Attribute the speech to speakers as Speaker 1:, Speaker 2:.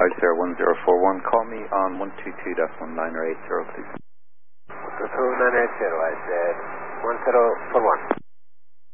Speaker 1: 1041. Call me on 122.19 or 80, please.
Speaker 2: 122.980, I said 1041.